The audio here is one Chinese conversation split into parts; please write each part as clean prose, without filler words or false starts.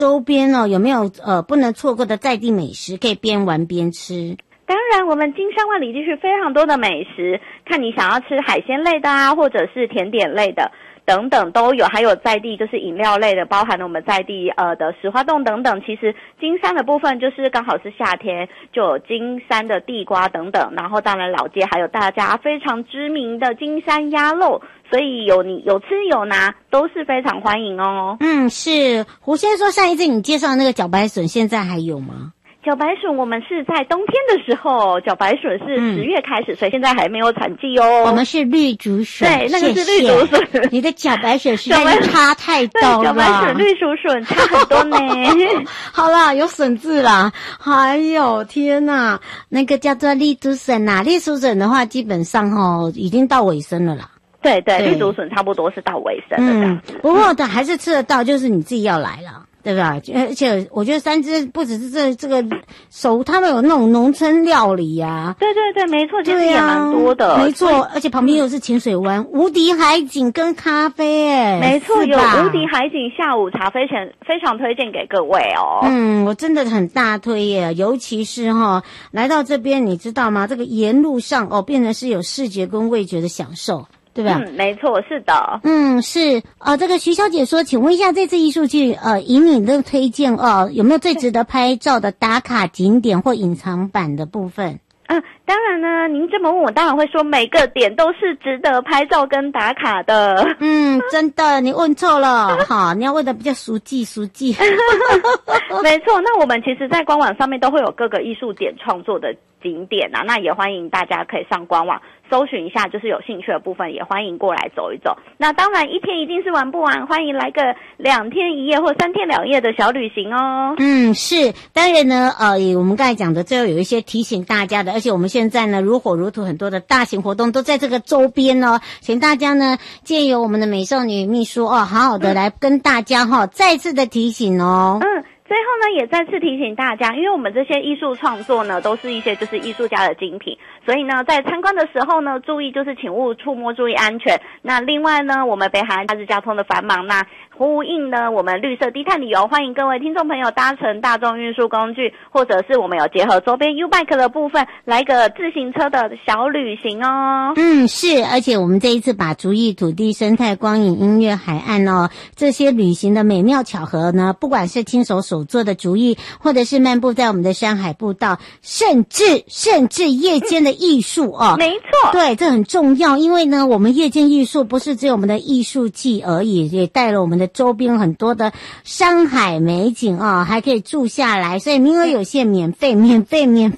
周边有没有不能错过的在地美食，可以边玩边吃？ 当然，我们金山万里地区非常多的美食，看你想要吃海鲜类的啊，或者是甜点类的等等都有，还有在地就是饮料类的，包含了我们在地的石花冻等等。其实金山的部分就是刚好是夏天，就有金山的地瓜等等，然后当然老街还有大家非常知名的金山鸭肉，所以有吃有拿都是非常欢迎哦。 是胡先说上一次你介绍那个茭白笋现在还有吗？ 茭白笋我们是在冬天的时候，茭白笋是10月开始，所以现在还没有产季哦。 我们是绿竹笋， 对，那个是绿竹笋。 你的茭白笋实在是差太多了。 茭白笋、绿竹笋差很多呢。 好啦，有笋字啦。哎呦天哪，那个叫做绿竹笋啊，绿竹笋的话基本上已经到尾声了啦。 对，绿竹笋差不多是到尾声了这样子。 不过的还是吃得到，就是你自己要来了。对吧？而且我觉得三芝不只是这个他们有那种农村料理啊。 对，没错，其实也蛮多的。 没错，而且旁边又是浅水湾，无敌海景跟咖啡没错，有无敌海景下午茶，非常推荐给各位哦。 我真的很大推耶，尤其是来到这边，你知道吗？这个沿路上变成是有视觉跟味觉的享受。对吧？ 没错，是的。 是这个徐小姐说，请问一下，这次艺术季以你的推荐有没有最值得拍照的打卡景点或隐藏版的部分？ 当然呢，您这么问我，当然会说每个点都是值得拍照跟打卡的。 真的，你问错了哈，你要问的比较熟记。 没错，那我们其实在官网上面都会有各个艺术点创作的景点啊，那也欢迎大家可以上官网搜寻一下，就是有兴趣的部分也欢迎过来走一走。那当然一天一定是玩不完，欢迎来个2天1夜或3天2夜的小旅行哦。 是，当然呢我们刚才讲的最后有一些提醒大家的，而且我们现在呢如火如荼，很多的大型活动都在这个周边哦，请大家呢借由我们的美少女秘书好好的来跟大家再次的提醒哦。 最后呢，也再次提醒大家，因为我们这些艺术创作呢，都是一些就是艺术家的精品，所以呢，在参观的时候呢，注意就是请勿触摸，注意安全。那另外呢，我们北海岸假日交通的繁忙，那呼应呢我们绿色低碳旅游，欢迎各位听众朋友搭乘大众运输工具，或者是我们有结合周边 U-Bike 的部分，来个自行车的小旅行哦。 是，而且我们这一次把竹艺、土地、生态、光影、音乐、海岸这些旅行的美妙巧合呢，不管是亲手手做的竹艺，或者是漫步在我们的山海步道，甚至夜间的艺术没错， 对，这很重要，因为呢，我们夜间艺术不是只有我们的艺术季而已，也带了我们的周边很多的山海美景还可以住下来，所以名额有限，免费。没错，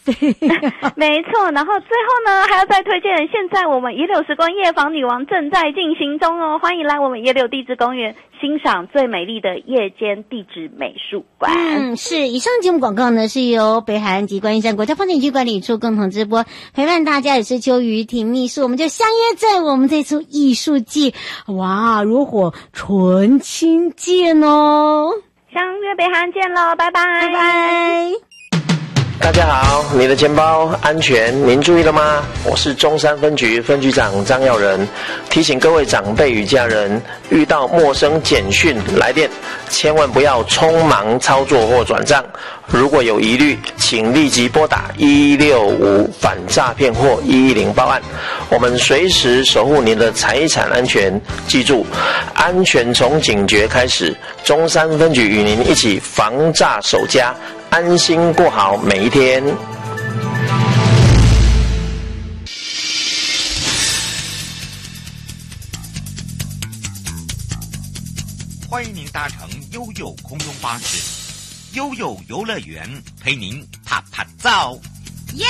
然后最后呢，还要再推荐，现在我们野柳时光夜访女王正在进行中哦，欢迎来我们野柳地质公园欣赏最美丽的夜间地质美术馆。 是，以上节目广告呢是由北海岸及观音山国家风景区管理处共同直播，陪伴大家也是邱于婷秘书，我们就相约在我们这出艺术季，哇，如火纯青见哦， 相约北海岸见咯，拜拜， 拜拜。 大家好，你的钱包安全，您注意了吗？我是中山分局分局长张耀仁，提醒各位长辈与家人，遇到陌生简讯来电，千万不要匆忙操作或转账。如果有疑虑，请立即拨打165反诈骗或110报案，我们随时守护您的财产安全。记住，安全从警觉开始，中山分局与您一起防诈守家，安心过好每一天。 欢迎您搭乘悠悠空中巴士，悠悠游乐园陪您啪啪照， 耶！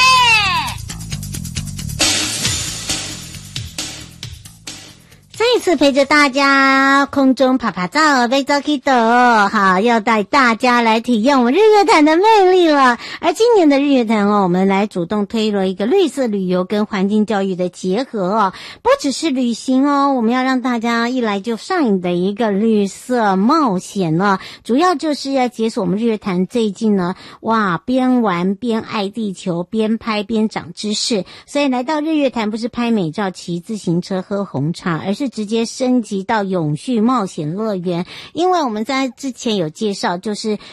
再一次陪着大家空中啪啪照，被照 K 的好，要带大家来体验我们日月潭的魅力了。而今年的日月潭我们来主动推了一个绿色旅游跟环境教育的结合不只是旅行我们要让大家一来就上瘾的一个绿色冒险主要就是要解锁我们日月潭最近呢，哇，边玩边爱地球，边拍边长知识。所以来到日月潭不是拍美照、骑自行车、喝红茶，而是直接升级到永续冒险乐园，因为我们在之前有介绍，就是